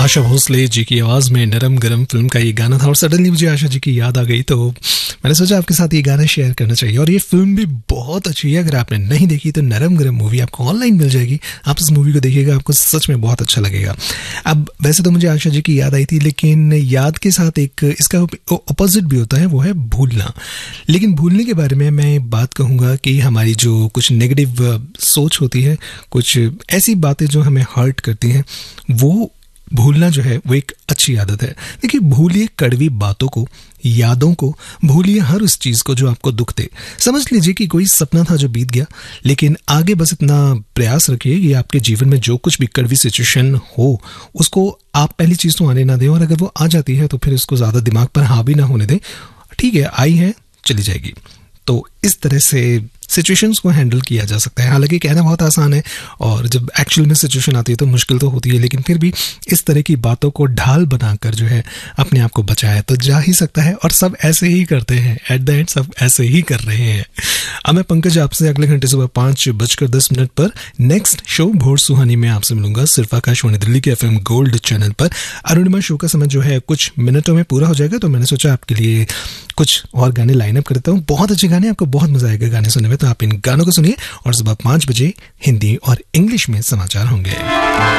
आशा भोसले जी की आवाज में नरम गरम फिल्म का ये गाना था और सडनली मुझे आशा जी की याद आ गई तो मैंने सोचा आपके साथ ये गाना शेयर करना चाहिए। और ये फिल्म भी बहुत अच्छी है, अगर आपने नहीं देखी तो नरम गरम मूवी आपको ऑनलाइन मिल जाएगी, आप इस मूवी को देखिएगा, आपको सच में बहुत अच्छा लगेगा। अब वैसे तो मुझे आशा जी की याद आई थी, लेकिन याद के साथ एक इसका अपोजिट भी होता है, वो है भूलना। लेकिन भूलने के बारे में मैं बात कहूँगा कि हमारी जो कुछ नेगेटिव सोच होती है, कुछ ऐसी बातें जो हमें हर्ट करती हैं, वो भूलना जो है वो एक अच्छी आदत है। देखिए, भूलिए कड़वी बातों को, यादों को, भूलिए हर उस चीज को जो आपको दुख दे। समझ लीजिए कि कोई सपना था जो बीत गया, लेकिन आगे बस इतना प्रयास रखिए कि आपके जीवन में जो कुछ भी कड़वी सिचुएशन हो उसको आप पहली चीज तो आने ना दें, और अगर वो आ जाती है तो फिर उसको ज्यादा दिमाग पर हावी ना होने दें। ठीक है, आई है, चली जाएगी। तो इस तरह से सिचुएशंस को हैंडल किया जा सकता है। हालांकि कहना बहुत आसान है और जब एक्चुअल में सिचुएशन आती है तो मुश्किल तो होती है, लेकिन फिर भी इस तरह की बातों को ढाल बनाकर जो है अपने आप को बचाया तो जा ही सकता है। और सब ऐसे ही करते हैं, एट द एंड सब ऐसे ही कर रहे हैं। अब मैं पंकज आपसे अगले घंटे सुबह 5:10 पर नेक्स्ट शो भोर सुहानी में आपसे मिलूंगा, सिर्फ आकाशवाणी दिल्ली के FM गोल्ड चैनल पर। अरुणिमा शो का समय जो है कुछ मिनटों में पूरा हो जाएगा, तो मैंने सोचा आपके लिए कुछ और गाने लाइनअप करता हूँ। बहुत अच्छे गाने, आपको बहुत मजा आएगा गाने सुनने में, तो आप इन गानों को सुनिए और सुबह 5 बजे हिंदी और इंग्लिश में समाचार होंगे।